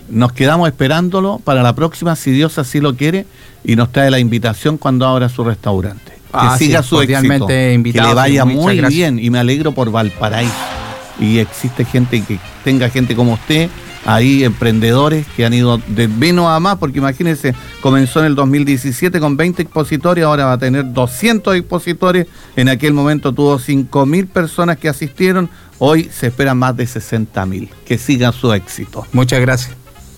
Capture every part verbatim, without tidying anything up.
nos quedamos esperándolo para la próxima, si Dios así lo quiere, y nos trae la invitación cuando abra su restaurante. Ah, que siga sí, su éxito, que le vaya muy gracias. bien, y me alegro por Valparaíso. Y existe gente que tenga gente como usted, ahí emprendedores que han ido de menos a más, porque imagínense, comenzó en el dos mil diecisiete con veinte expositores, ahora va a tener doscientos expositores, en aquel momento tuvo cinco mil personas que asistieron, hoy se esperan más de sesenta mil. Que siga su éxito. Muchas gracias.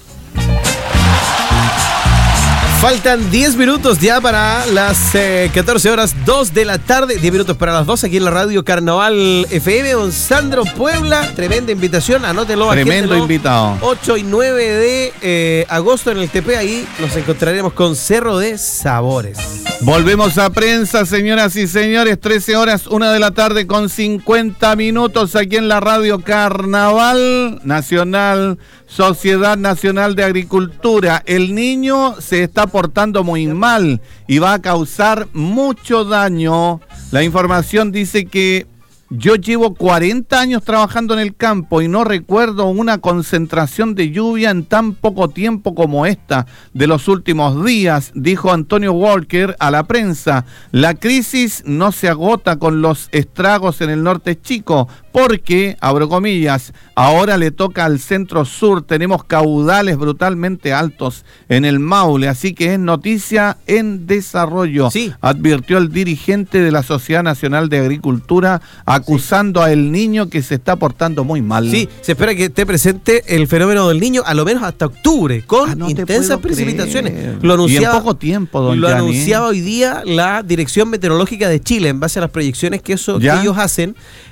Faltan diez minutos ya para las eh, catorce horas, dos de la tarde, diez minutos para las dos aquí en la radio Carnaval F M. Don Sandro Puebla, tremenda invitación, anótelo. Tremendo invitado. ocho y nueve de eh, agosto en el T P, ahí nos encontraremos con Cerro de Sabores. Volvemos a prensa, señoras y señores, trece horas, una de la tarde con cincuenta minutos aquí en la radio Carnaval Nacional, Sociedad Nacional de Agricultura. El niño se está portando muy mal y va a causar mucho daño. La información dice que yo llevo cuarenta años trabajando en el campo y no recuerdo una concentración de lluvia en tan poco tiempo como esta de los últimos días, dijo Antonio Walker a la prensa. La crisis no se agota con los estragos en el norte chico, porque, abro comillas, ahora le toca al centro sur, tenemos caudales brutalmente altos en el Maule, así que es noticia en desarrollo, sí, advirtió el dirigente de la Sociedad Nacional de Agricultura, acusando sí. a el niño que se está portando muy mal. Sí, se espera que esté presente el fenómeno del niño a lo menos hasta octubre, con ah, no intensas precipitaciones. Creer. Lo anunciaba, y en poco tiempo, don Lo Gianni. anunciaba hoy día la Dirección Meteorológica de Chile, en base a las proyecciones que, eso, que ellos hacen.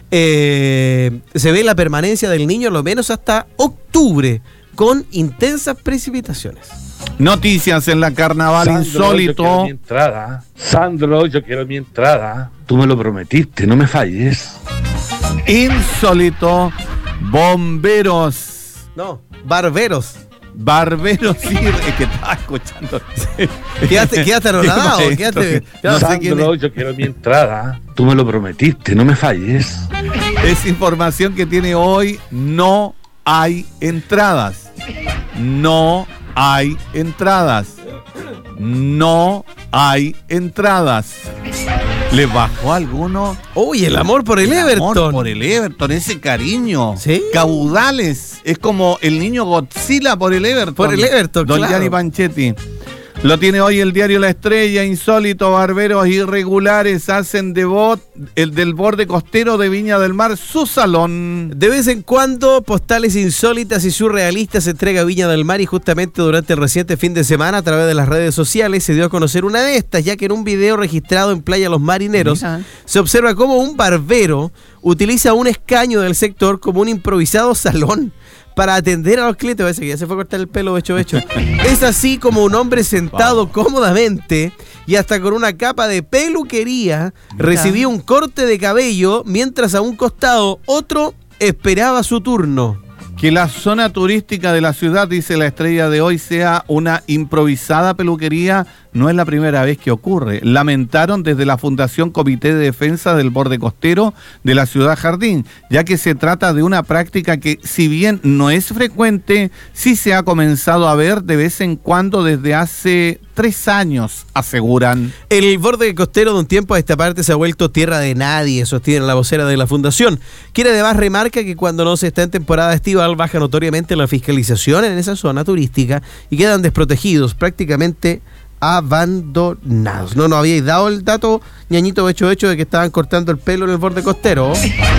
Eh, se ve la permanencia del niño a lo menos hasta octubre, con intensas precipitaciones. Noticias en la Carnaval. Sandro, insólito. Yo quiero mi entrada. Sandro, yo quiero mi entrada. Tú me lo prometiste, no me falles. Insólito. Bomberos. No, barberos. Barberos, sí, es que estaba escuchando. Quédate, quédate anonadado, quédate. No Sandro, sé yo quiero mi entrada. Tú me lo prometiste, no me falles. Es información que tiene hoy. No hay entradas. No hay entradas. No hay entradas. ¿Le bajó a alguno? Uy, el amor por el, el Everton. Amor por el Everton, ese cariño. ¿Sí? Caudales. Es como el niño Godzilla por el Everton. Por el Everton, Don claro. Gianni Panchetti. Lo tiene hoy el diario La Estrella. Insólito, barberos irregulares hacen de bot, el del borde costero de Viña del Mar su salón. De vez en cuando, postales insólitas y surrealistas se entrega a Viña del Mar, y justamente durante el reciente fin de semana, a través de las redes sociales, se dio a conocer una de estas, ya que en un video registrado en Playa Los Marineros, Mira. se observa cómo un barbero utiliza un escaño del sector como un improvisado salón para atender a los clientes. Parece que ya se fue a cortar el pelo hecho hecho. Es así como un hombre sentado wow. cómodamente y hasta con una capa de peluquería Mira. recibía un corte de cabello, mientras a un costado otro esperaba su turno. Que la zona turística de la ciudad, dice La Estrella de hoy, sea una improvisada peluquería no es la primera vez que ocurre. Lamentaron desde la Fundación Comité de Defensa del Borde Costero de la Ciudad Jardín, ya que se trata de una práctica que, si bien no es frecuente, sí se ha comenzado a ver de vez en cuando desde hace tres años, aseguran. El borde costero de un tiempo a esta parte se ha vuelto tierra de nadie, sostiene la vocera de la Fundación, quien además remarca que cuando no se está en temporada estival baja notoriamente la fiscalización en esa zona turística y quedan desprotegidos, prácticamente abandonados. No nos habíais dado el dato, ñañito hecho hecho, de que estaban cortando el pelo en el borde costero.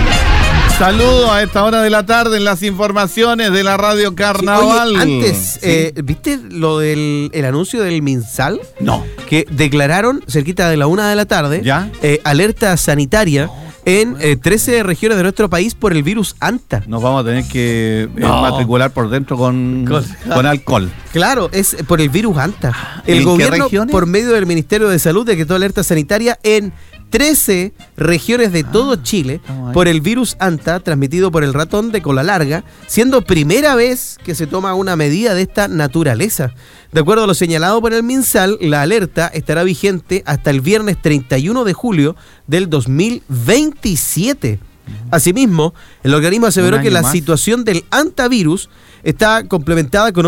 Saludos a esta hora de la tarde en las informaciones de la radio Carnaval. Sí, oye, antes, ¿sí? eh, ¿viste lo del el anuncio del MinSal? No. Que declararon cerquita de la una de la tarde, ¿ya? Eh, alerta sanitaria no. en eh, trece regiones de nuestro país por el virus Anta. Nos vamos a tener que eh, no. matricular por dentro con, con, con alcohol. Claro, es por el virus Anta. El gobierno, por medio del Ministerio de Salud, decretó alerta sanitaria en trece regiones de todo ah, Chile por el virus Anta, transmitido por el ratón de cola larga, siendo primera vez que se toma una medida de esta naturaleza. De acuerdo a lo señalado por el MinSal, la alerta estará vigente hasta el viernes treinta y uno de julio del dos mil veintisiete. Asimismo, el organismo aseveró que la más. situación del antavirus está complementada con